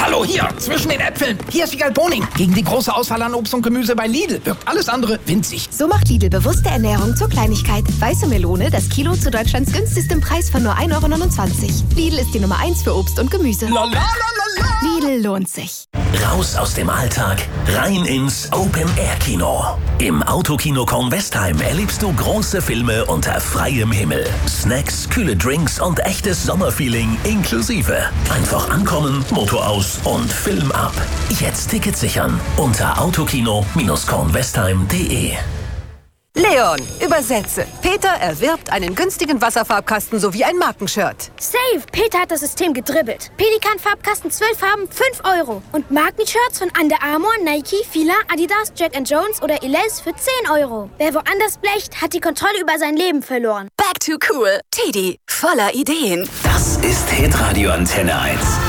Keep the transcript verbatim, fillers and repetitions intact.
Hallo, hier, zwischen den Äpfeln. Hier ist Wiegald Boning. Gegen die große Auswahl an Obst und Gemüse bei Lidl wirkt alles andere winzig. So macht Lidl bewusste Ernährung zur Kleinigkeit. Weiße Melone, das Kilo zu Deutschlands günstigstem Preis von nur ein Euro neunundzwanzig. Lidl ist die Nummer eins für Obst und Gemüse. Lalalala. Lidl lohnt sich. Raus aus dem Alltag, rein ins Open-Air-Kino. Im Autokino Kornwestheim erlebst du große Filme unter freiem Himmel. Snacks, kühle Drinks und echtes Sommerfeeling inklusive. Einfach ankommen, Motor aus und Film ab. Jetzt Tickets sichern unter autokino kornwestheim punkt de. Leon, übersetze. Peter erwirbt einen günstigen Wasserfarbkasten sowie ein Markenshirt. Save! Peter hat das System gedribbelt. Pelikan-Farbkasten, zwölf Farben, fünf Euro. Und Markenshirts von Under Armour, Nike, Fila, Adidas, Jack and Jones oder Elize für zehn Euro. Wer woanders blecht, hat die Kontrolle über sein Leben verloren. Back to cool. Teddy, voller Ideen. Das ist Hitradio Antenne eins.